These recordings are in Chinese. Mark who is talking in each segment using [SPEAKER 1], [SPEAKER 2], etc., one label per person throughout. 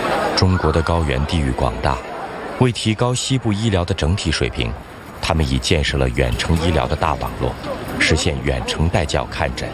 [SPEAKER 1] 中国的高原地域广大，为提高西部医疗的整体水平，他们已建设了远程医疗的大网络，实现远程带教看诊。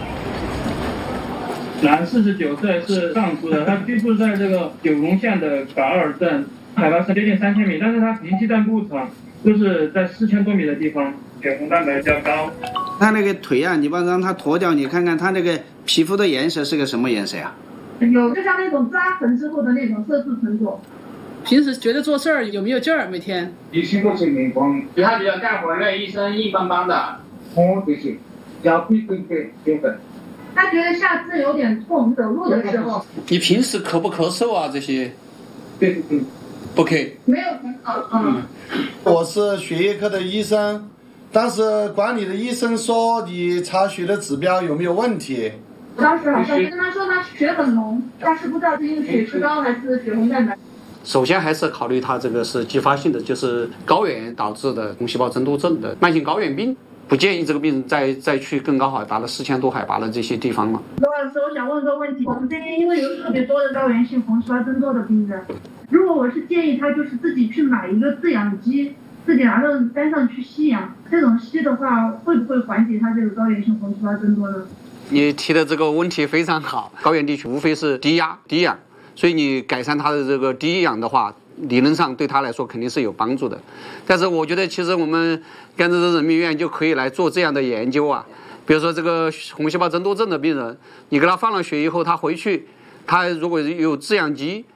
[SPEAKER 2] 男49岁是藏族的，他居住在这个九龙县的噶尔镇，海拔是接近3000米，但是他年纪但不长，就是在4000多米的地方，血红蛋白较高。
[SPEAKER 3] 他那个腿啊，你把让他脱掉，你看看他那个皮肤的颜色是个什么颜色呀？
[SPEAKER 4] 有就像那种抓痕之后的那种色素沉着。
[SPEAKER 5] 平时觉得做事儿有没有劲儿？每天
[SPEAKER 2] 一心都是眼光，他比较干活累，一身硬邦邦的，就是腰背有粉。
[SPEAKER 4] 他觉得下肢有点痛，走路的时候。
[SPEAKER 6] 你平时咳不咳嗽啊？这些？
[SPEAKER 2] 对，
[SPEAKER 6] 不咳。
[SPEAKER 4] 没有很好。
[SPEAKER 7] 我是血液科的医生，但是管理的医生说你查血的指标有没有问题？
[SPEAKER 4] 当时好像跟他说他血很浓，但是不知道是因为血脂高还是血红蛋白。
[SPEAKER 6] 首先还是考虑他这个是继发性的，就是高原导致的红细胞增多症的慢性高原病。不建议这个病人再去更高海拔的4000多海拔的这些地方了。
[SPEAKER 4] 罗老师，我想问个问题，我们这边因为有特别多的高原性红细胞增多的病人，如果我是建议他就是自己去买一个制氧机，自己拿到山上去吸氧，这种吸的话会不会缓解他这个高原性红细胞增多呢？
[SPEAKER 6] 你提的这个问题非常好，高原地区无非是低压低氧，所以你改善他的这个低氧的话，理论上对他来说肯定是有帮助的。但是我觉得其实我们甘孜州人民医院就可以来做这样的研究啊，比如说这个红细胞增多症的病人，你给他放了血以后，他回去他如果有制氧机